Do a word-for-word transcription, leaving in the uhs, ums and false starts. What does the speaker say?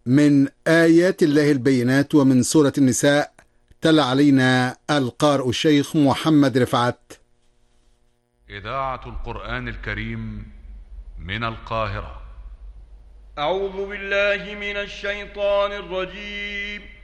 من آيات الله البينات ومن سورة النساء. تلا علينا القارئ الشيخ محمد رفعت. إذاعة القرآن الكريم من القاهرة. أعوذ بالله من الشيطان الرجيم.